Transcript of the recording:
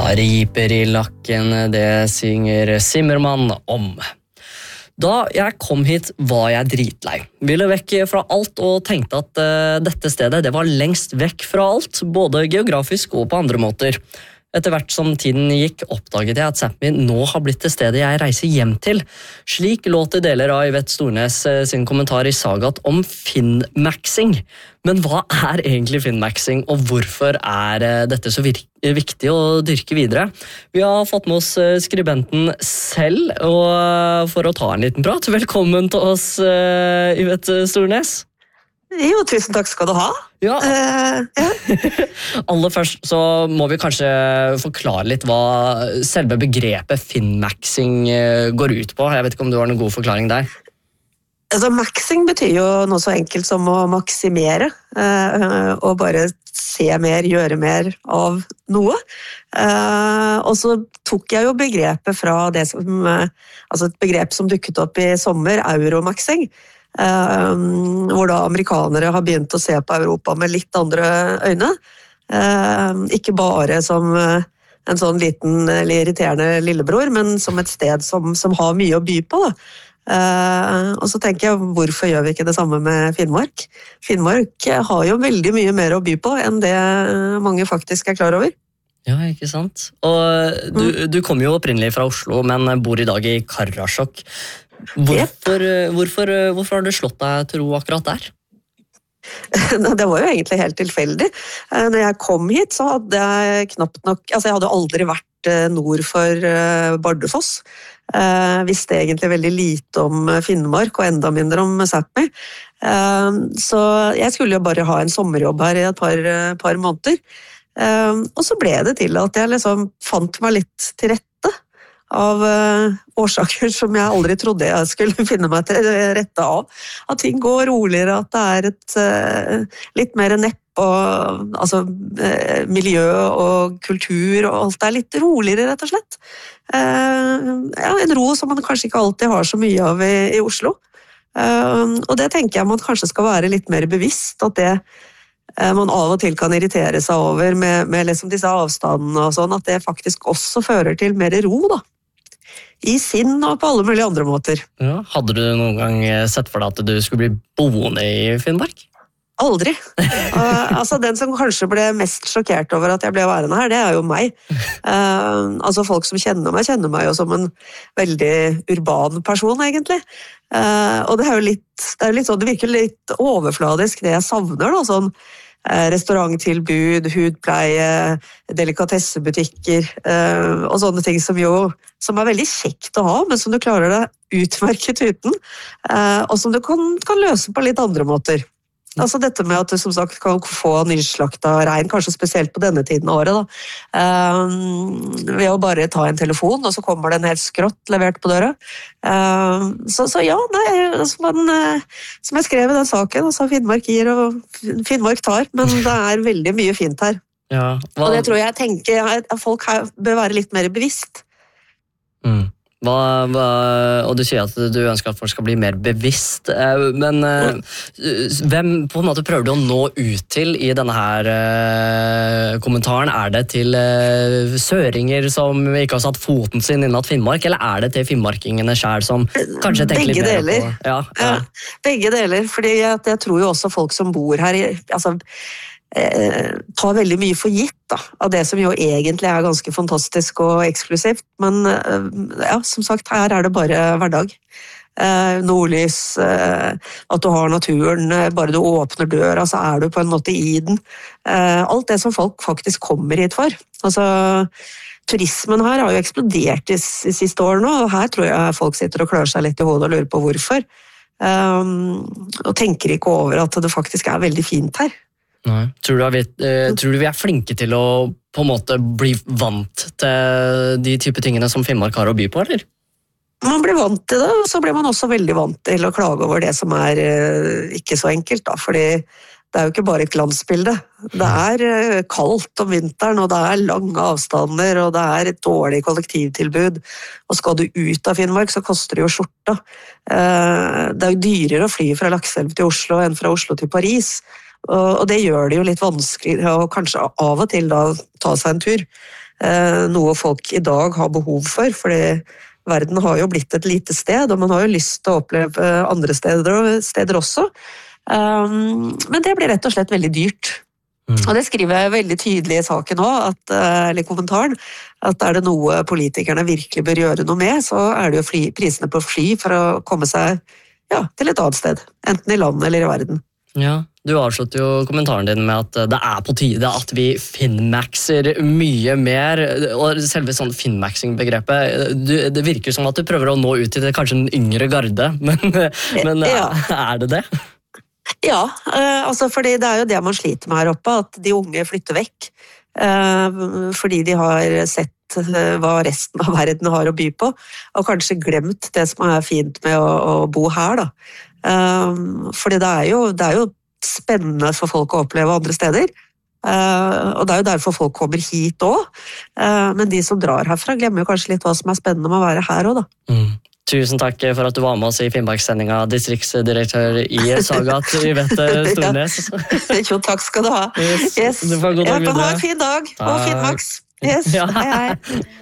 Riper i lakken, det synger Zimmermann om. Da jeg kom hit var jeg dritlei. Ville vekk fra alt og tenkte at dette stedet det var lengst vekk fra alt, både geografisk og på andre måter. Etter hvert som tiden gikk, oppdaget jeg at Sápmi nå har blitt det stedet jeg reiser hjem til. Slik låter deler av Yvette Stornes sin kommentar i Sagat om Finnmaxing. Men hva er egentlig Finnmaxing, og hvorfor er dette så viktig å dyrke videre? Vi har fått med oss skribenten selv, og for å ta en liten prat, velkommen til oss, Yvette Stornes. Jo, tusen takk skal du ha. Ja. Aller først så må vi kanskje forklare litt hva selve begrepet Finnmaxing går ut på. Jeg vet ikke om du har noen god forklaring der. Altså, maxing betyr jo noe så enkelt som å maksimere, og bare se mer, gjøre mer av noe. Og så tok jeg jo begrepet fra det som, altså et begrep som dukket opp i sommer, euromaxing, hvor da amerikanere har begynt å se på Europa med litt andre øyne. Ikke bare som en sånn liten, irriterende lillebror, men som et sted som har mye å by på. Da. Og så tenker jeg, hvorfor gjør vi ikke det samme med Finnmark? Finnmark har jo veldig mye mer å by på enn det mange faktisk er klar over. Ja, ikke sant? Og du kom jo opprinnelig fra Oslo, men bor i dag i Karasjok. Hvorfor har du slått deg til ro akkurat der? Det var jo egentlig helt tilfeldig. Når jeg kom hit, så hadde jeg knapt nok... Altså, jeg hadde aldri vært nord for Bardufoss. Visste egentlig veldig lite om Finnmark, og enda mindre om Sápmi. Så jeg skulle jo bare ha en sommerjobb her i et par måneder. Og så ble det til at jeg liksom fant meg litt til rette av årsaker som jeg aldri trodde jeg skulle finne meg til rette av. At ting går roligere, at det er et litt mer nepp og altså, miljø og kultur og alt er litt roligere, rett og slett. Ja, en ro som man kanskje ikke alltid har så mye av i Oslo. Og det tenker jeg man kanskje skal være litt mer bevisst, at det man av og til kan irritere seg over med liksom disse avstandene og sånn, at det faktisk også fører til mer ro da. I sinn og på alle mulige andre måter. Ja, hadde du noen gang sett for deg at du skulle bli boende i Finnmark? Aldri. Altså den som kanskje ble mest sjokkert over at jeg ble værende her, det er jo meg. Altså folk som kjenner meg jo som en veldig urban person egentlig. Og det er jo litt sånn, det virker litt overfladisk det jeg savner da, sånn restauranttilbud, hudpleie, delikatessebutikker og sånne ting som er veldig kjekt å ha, men som du klarer deg utmerket uten, og som du kan løse på litt andre måter. Altså dette med at du som sagt kan få nyslakta rein, kanskje spesielt på denne tiden av året, da. Ved å bare ta en telefon, og så kommer det en helt skrått levert på døra. Så ja, nei, som jeg skrev i den saken, altså Finnmark gir og Finnmark tar, men det er veldig mye fint her. Ja, og det tror jeg tenker at folk her bør være litt mer bevisst. Og du sier at du ønsker at folk skal bli mer bevisst, men hvem på en måte prøver du å nå ut til i denne her kommentaren? Er det til søringer som ikke har satt foten sin innad Finnmark, eller er det til finnmarkingene selv som kanskje tenker litt mer på? Ja. Begge deler, fordi jeg tror jo også folk som bor her altså tar veldig mye for gitt da, av det som jo egentlig er ganske fantastisk og eksklusivt, men ja, som sagt, her er det bare hverdag. Nordlys, at du har naturen, bare du åpner døra, så er du på en måte i den. Alt det som folk faktisk kommer hit for. Altså, turismen her har jo eksplodert i siste år nå, og her tror jeg folk sitter og klør seg litt i hodet og lurer på hvorfor. Og tenker ikke over at det faktisk er veldig fint her. Nei. Tror du vi er flinke til å på en måte bli vant til de type tingene som Finnmark har å by på, eller? Man blir vant til det, og så blir man også veldig vant til å klage over det som er ikke så enkelt, da, fordi det er jo ikke bare et glansbilde. Det er kaldt om vinteren, og det er lange avstander, og det er et dårlig kollektivtilbud. Og skal du ut av Finnmark, så koster det jo skjorta. Det er jo dyrere å fly fra Lakselv til Oslo enn fra Oslo til Paris. Og det gjør det jo litt vanskelig å kanskje av og til da ta seg en tur. noe folk I dag har behov for, fordi verden har jo blitt et lite sted, og man har jo lyst til å oppleve andre steder også. Men det blir rett og slett veldig dyrt. Og det skriver jeg veldig tydelig I saken også, eller I kommentaren, at det noe politikerne virkelig bør gjøre noe med, så det jo prisene på fly for å komme seg til et annet sted, enten I landet eller I verden. Ja, du avslutter jo kommentaren din med at det på tide at vi finmaxer mye mer, og selve sånn finmaxing-begrepet, det virker som at du prøver å nå ut til det, kanskje den yngre garde, men det det? Ja, altså fordi det jo det man sliter med her oppe, at de unge flytter vekk, fordi de har sett hva resten av verden har å by på, og kanskje glemt det som fint med å bo her da. Fordi det jo spennende for folk å oppleve andre steder, og det jo derfor folk kommer hit også, men de som drar herfra glemmer jo kanskje litt hva som spennende med å være her også da. Tusen takk for at du var med oss I Finnmarkssendingen, distriktsdirektør I Sagat, Yvette Stornes. Jo, takk skal du ha. Yes. Du får god dag videre. Ha en fin dag, og Finnmarks. Yes, hei hei.